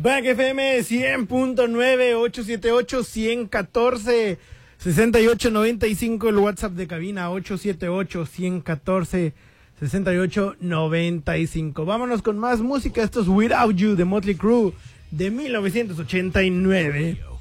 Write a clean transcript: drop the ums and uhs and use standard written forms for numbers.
Back FM 100.9 878 114 6895, el WhatsApp de cabina 878 114 6895. Vámonos con más música. Esto es Without You de Motley Crue de 1989.